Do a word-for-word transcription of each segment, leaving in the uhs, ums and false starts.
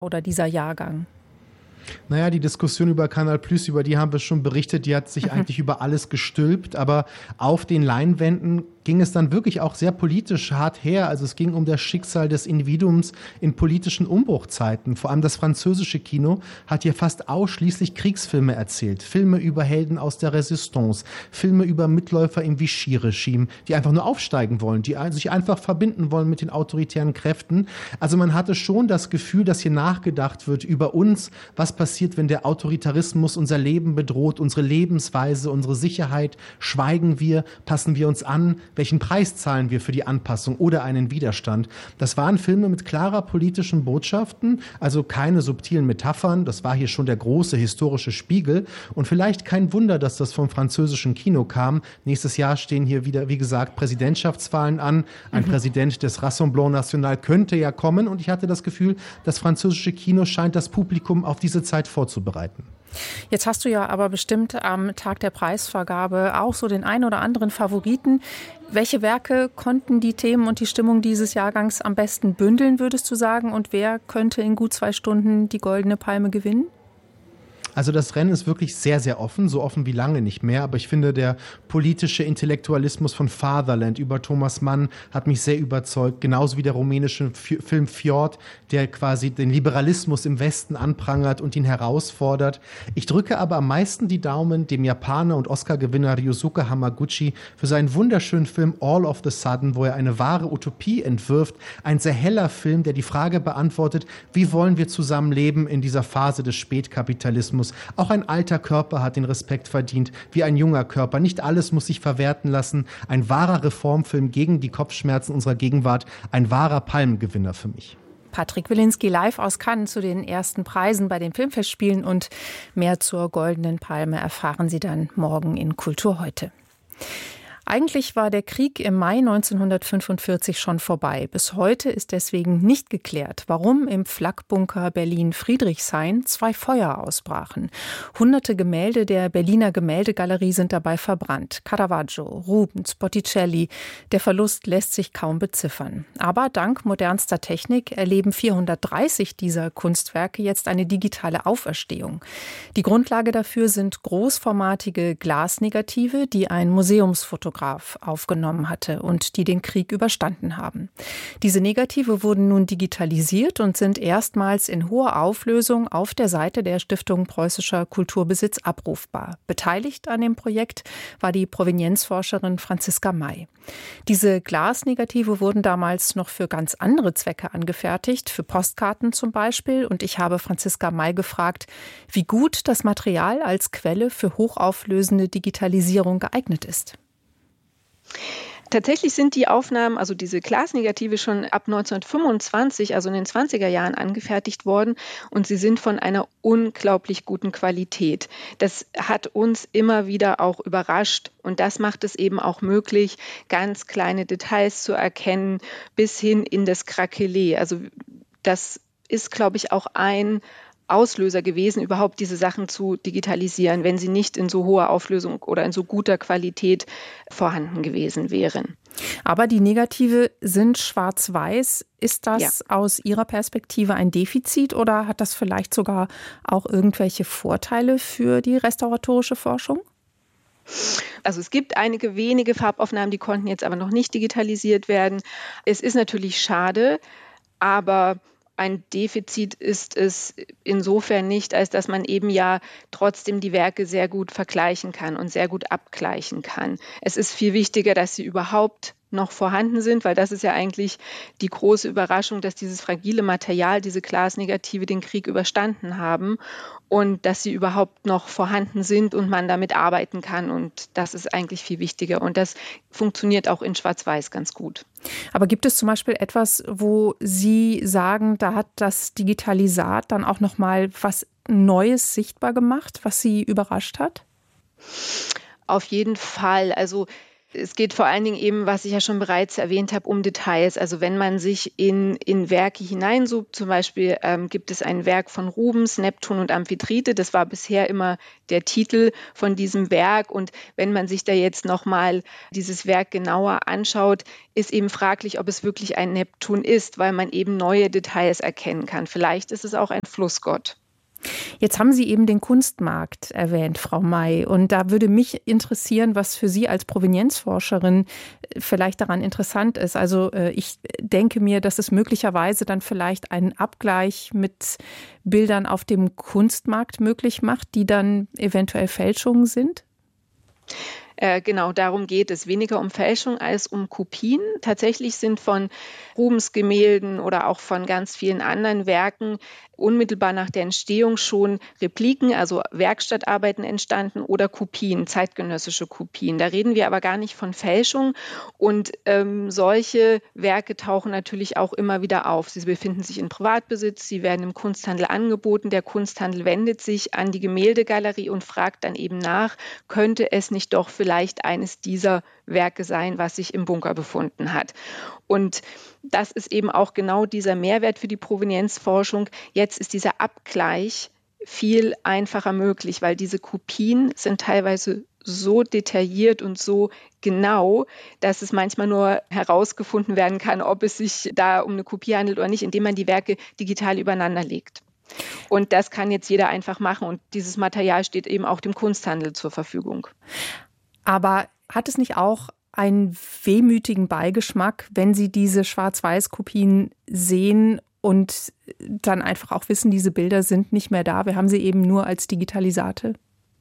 oder dieser Jahrgang? Naja, die Diskussion über Canal Plus, über die haben wir schon berichtet, die hat sich mhm. eigentlich über alles gestülpt, aber auf den Leinwänden ging es dann wirklich auch sehr politisch hart her. Also es ging um das Schicksal des Individuums in politischen Umbruchzeiten. Vor allem das französische Kino hat hier fast ausschließlich Kriegsfilme erzählt. Filme über Helden aus der Resistance, Filme über Mitläufer im Vichy-Regime, die einfach nur aufsteigen wollen, die sich einfach verbinden wollen mit den autoritären Kräften. Also man hatte schon das Gefühl, dass hier nachgedacht wird über uns, was passiert, wenn der Autoritarismus unser Leben bedroht, unsere Lebensweise, unsere Sicherheit. Schweigen wir, passen wir uns an? Welchen Preis zahlen wir für die Anpassung oder einen Widerstand? Das waren Filme mit klarer politischen Botschaften, also keine subtilen Metaphern. Das war hier schon der große historische Spiegel. Und vielleicht kein Wunder, dass das vom französischen Kino kam. Nächstes Jahr stehen hier wieder, wie gesagt, Präsidentschaftswahlen an. Ein mhm. Präsident des Rassemblement National könnte ja kommen. Und ich hatte das Gefühl, das französische Kino scheint das Publikum auf diese Zeit vorzubereiten. Jetzt hast du ja aber bestimmt am Tag der Preisvergabe auch so den einen oder anderen Favoriten. Welche Werke konnten die Themen und die Stimmung dieses Jahrgangs am besten bündeln, würdest du sagen? Und wer könnte in gut zwei Stunden die Goldene Palme gewinnen? Also das Rennen ist wirklich sehr, sehr offen, so offen wie lange nicht mehr. Aber ich finde, der politische Intellektualismus von Fatherland über Thomas Mann hat mich sehr überzeugt. Genauso wie der rumänische Film Fjord, der quasi den Liberalismus im Westen anprangert und ihn herausfordert. Ich drücke aber am meisten die Daumen dem Japaner und Oscar-Gewinner Ryosuke Hamaguchi für seinen wunderschönen Film All of the Sudden, wo er eine wahre Utopie entwirft. Ein sehr heller Film, der die Frage beantwortet, wie wollen wir zusammenleben in dieser Phase des Spätkapitalismus. Auch ein alter Körper hat den Respekt verdient, wie ein junger Körper. Nicht alles muss sich verwerten lassen. Ein wahrer Reformfilm gegen die Kopfschmerzen unserer Gegenwart. Ein wahrer Palmengewinner für mich. Patrick Wilinski live aus Cannes zu den ersten Preisen bei den Filmfestspielen und mehr zur Goldenen Palme erfahren Sie dann morgen in Kultur heute. Eigentlich war der Krieg im Mai neunzehnhundertfünfundvierzig schon vorbei. Bis heute ist deswegen nicht geklärt, warum im Flakbunker Berlin-Friedrichshain zwei Feuer ausbrachen. Hunderte Gemälde der Berliner Gemäldegalerie sind dabei verbrannt. Caravaggio, Rubens, Botticelli. Der Verlust lässt sich kaum beziffern. Aber dank modernster Technik erleben vierhundertdreißig dieser Kunstwerke jetzt eine digitale Auferstehung. Die Grundlage dafür sind großformatige Glasnegative, die ein Museumsfotograf aufgenommen hatte und die den Krieg überstanden haben. Diese Negative wurden nun digitalisiert und sind erstmals in hoher Auflösung auf der Seite der Stiftung Preußischer Kulturbesitz abrufbar. Beteiligt an dem Projekt war die Provenienzforscherin Franziska May. Diese Glasnegative wurden damals noch für ganz andere Zwecke angefertigt, für Postkarten zum Beispiel. Und ich habe Franziska May gefragt, wie gut das Material als Quelle für hochauflösende Digitalisierung geeignet ist. Tatsächlich sind die Aufnahmen, also diese Glasnegative, schon ab neunzehnhundertfünfundzwanzig, also in den zwanziger Jahren, angefertigt worden und sie sind von einer unglaublich guten Qualität. Das hat uns immer wieder auch überrascht und das macht es eben auch möglich, ganz kleine Details zu erkennen, bis hin in das Krakelé. Also das ist, glaube ich, auch ein Auslöser gewesen, überhaupt diese Sachen zu digitalisieren, wenn sie nicht in so hoher Auflösung oder in so guter Qualität vorhanden gewesen wären. Aber die Negative sind schwarz-weiß. Ist das ja aus Ihrer Perspektive ein Defizit oder hat das vielleicht sogar auch irgendwelche Vorteile für die restauratorische Forschung? Also es gibt einige wenige Farbaufnahmen, die konnten jetzt aber noch nicht digitalisiert werden. Es ist natürlich schade, aber ein Defizit ist es insofern nicht, als dass man eben ja trotzdem die Werke sehr gut vergleichen kann und sehr gut abgleichen kann. Es ist viel wichtiger, dass sie überhaupt noch vorhanden sind, weil das ist ja eigentlich die große Überraschung, dass dieses fragile Material, diese Glasnegative, den Krieg überstanden haben und dass sie überhaupt noch vorhanden sind und man damit arbeiten kann. Und das ist eigentlich viel wichtiger. Und das funktioniert auch in Schwarz-Weiß ganz gut. Aber gibt es zum Beispiel etwas, wo Sie sagen, da hat das Digitalisat dann auch noch mal was Neues sichtbar gemacht, was Sie überrascht hat? Auf jeden Fall. Also Es geht vor allen Dingen eben, was ich ja schon bereits erwähnt habe, um Details. Also wenn man sich in, in Werke hineinsucht, zum Beispiel ähm, gibt es ein Werk von Rubens, Neptun und Amphitrite. Das war bisher immer der Titel von diesem Werk. Und wenn man sich da jetzt nochmal dieses Werk genauer anschaut, ist eben fraglich, ob es wirklich ein Neptun ist, weil man eben neue Details erkennen kann. Vielleicht ist es auch ein Flussgott. Jetzt haben Sie eben den Kunstmarkt erwähnt, Frau May. Und da würde mich interessieren, was für Sie als Provenienzforscherin vielleicht daran interessant ist. Also ich denke mir, dass es möglicherweise dann vielleicht einen Abgleich mit Bildern auf dem Kunstmarkt möglich macht, die dann eventuell Fälschungen sind. Genau, darum geht es. Weniger um Fälschung als um Kopien. Tatsächlich sind von Rubens Gemälden oder auch von ganz vielen anderen Werken unmittelbar nach der Entstehung schon Repliken, also Werkstattarbeiten entstanden oder Kopien, zeitgenössische Kopien. Da reden wir aber gar nicht von Fälschung. Und ähm, solche Werke tauchen natürlich auch immer wieder auf. Sie befinden sich in Privatbesitz, sie werden im Kunsthandel angeboten. Der Kunsthandel wendet sich an die Gemäldegalerie und fragt dann eben nach, könnte es nicht doch vielleicht eines dieser Werke sein, was sich im Bunker befunden hat. Und das ist eben auch genau dieser Mehrwert für die Provenienzforschung. Jetzt ist dieser Abgleich viel einfacher möglich, weil diese Kopien sind teilweise so detailliert und so genau, dass es manchmal nur herausgefunden werden kann, ob es sich da um eine Kopie handelt oder nicht, indem man die Werke digital übereinander legt. Und das kann jetzt jeder einfach machen und dieses Material steht eben auch dem Kunsthandel zur Verfügung. Aber hat es nicht auch einen wehmütigen Beigeschmack, wenn Sie diese Schwarz-Weiß-Kopien sehen und dann einfach auch wissen, diese Bilder sind nicht mehr da? Wir haben sie eben nur als Digitalisate.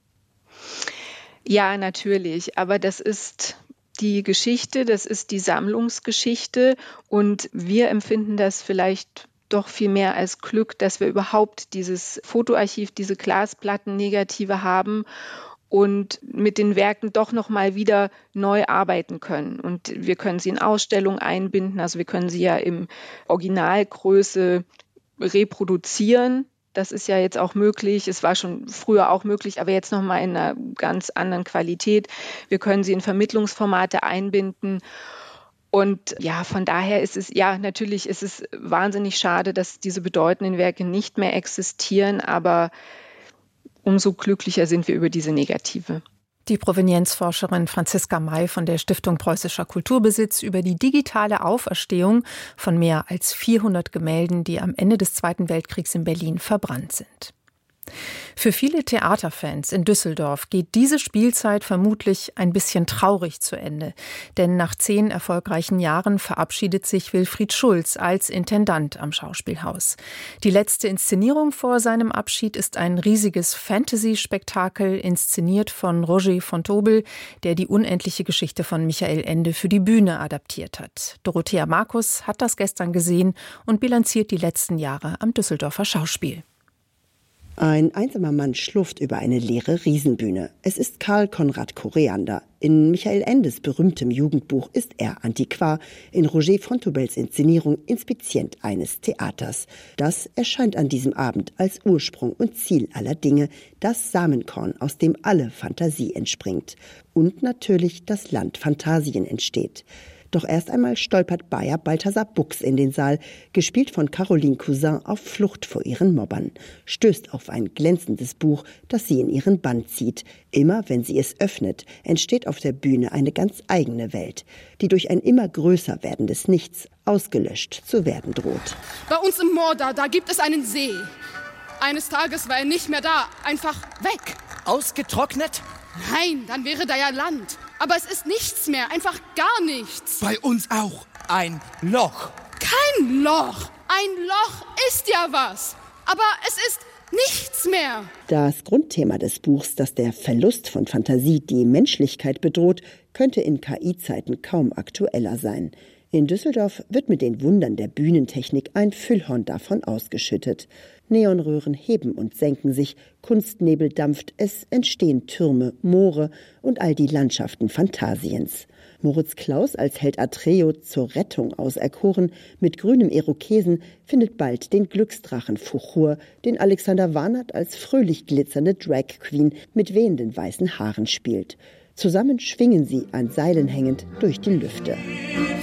Ja, natürlich. Aber das ist die Geschichte, das ist die Sammlungsgeschichte. Und wir empfinden das vielleicht doch viel mehr als Glück, dass wir überhaupt dieses Fotoarchiv, diese Glasplatten, Negative haben und mit den Werken doch noch mal wieder neu arbeiten können. Und wir können sie in Ausstellungen einbinden, also wir können sie ja im Originalgröße reproduzieren. Das ist ja jetzt auch möglich. Es war schon früher auch möglich, aber jetzt noch mal in einer ganz anderen Qualität. Wir können sie in Vermittlungsformate einbinden. Und ja, von daher ist es, ja, natürlich ist es wahnsinnig schade, dass diese bedeutenden Werke nicht mehr existieren, aber umso glücklicher sind wir über diese Negative. Die Provenienzforscherin Franziska May von der Stiftung Preußischer Kulturbesitz über die digitale Auferstehung von mehr als vierhundert Gemälden, die am Ende des Zweiten Weltkriegs in Berlin verbrannt sind. Für viele Theaterfans in Düsseldorf geht diese Spielzeit vermutlich ein bisschen traurig zu Ende. Denn nach zehn erfolgreichen Jahren verabschiedet sich Wilfried Schulz als Intendant am Schauspielhaus. Die letzte Inszenierung vor seinem Abschied ist ein riesiges Fantasy-Spektakel, inszeniert von Roger von Tobel, der die unendliche Geschichte von Michael Ende für die Bühne adaptiert hat. Dorothea Markus hat das gestern gesehen und bilanziert die letzten Jahre am Düsseldorfer Schauspiel. Ein einsamer Mann schlurft über eine leere Riesenbühne. Es ist Karl Konrad Koreander. In Michael Endes berühmtem Jugendbuch ist er Antiquar, in Roger von Tobels Inszenierung Inspizient eines Theaters. Das erscheint an diesem Abend als Ursprung und Ziel aller Dinge, das Samenkorn, aus dem alle Fantasie entspringt. Und natürlich das Land Phantasien entsteht. Doch erst einmal stolpert Bayer Balthasar Buchs in den Saal, gespielt von Caroline Cousin, auf Flucht vor ihren Mobbern, stößt auf ein glänzendes Buch, das sie in ihren Bann zieht. Immer wenn sie es öffnet, entsteht auf der Bühne eine ganz eigene Welt, die durch ein immer größer werdendes Nichts ausgelöscht zu werden droht. Bei uns im Morda, da gibt es einen See. Eines Tages war er nicht mehr da, einfach weg. Ausgetrocknet? Nein, dann wäre da ja Land. Aber es ist nichts mehr, einfach gar nichts. Bei uns auch ein Loch. Kein Loch. Ein Loch ist ja was. Aber es ist nichts mehr. Das Grundthema des Buchs, dass der Verlust von Fantasie die Menschlichkeit bedroht, könnte in K I-Zeiten kaum aktueller sein. In Düsseldorf wird mit den Wundern der Bühnentechnik ein Füllhorn davon ausgeschüttet. Neonröhren heben und senken sich, Kunstnebel dampft, es entstehen Türme, Moore und all die Landschaften Phantasiens. Moritz Klaus als Held Atreo zur Rettung auserkoren, mit grünem Irokesen, findet bald den Glücksdrachen Fuchur, den Alexander Warnert als fröhlich glitzernde Drag Queen mit wehenden weißen Haaren spielt. Zusammen schwingen sie, an Seilen hängend, durch die Lüfte.